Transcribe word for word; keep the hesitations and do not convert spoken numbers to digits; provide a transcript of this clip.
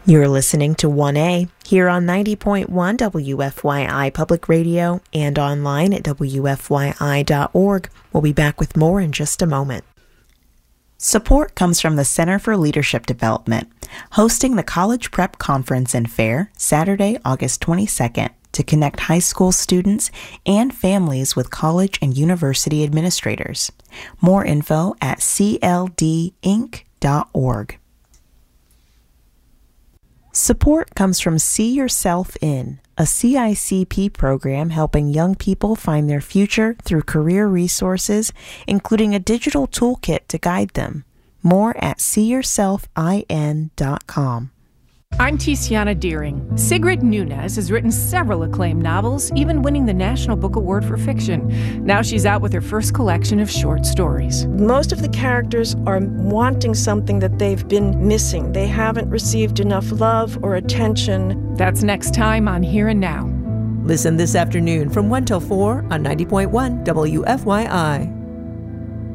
You're listening to one A here on ninety point one W F Y I Public Radio and online at W F Y I dot org. We'll be back with more in just a moment. Support comes from the Center for Leadership Development, hosting the College Prep Conference and Fair Saturday, August twenty-second, to connect high school students and families with college and university administrators. More info at C L D inc dot org. Support comes from See Yourself In, a C I C P program helping young people find their future through career resources, including a digital toolkit to guide them. More at see yourself in dot com. I'm Tiziana Deering. Sigrid Nunez has written several acclaimed novels, even winning the National Book Award for Fiction. Now she's out with her first collection of short stories. Most of the characters are wanting something that they've been missing. They haven't received enough love or attention. That's next time on Here and Now. Listen this afternoon from one till four on ninety point one W F Y I.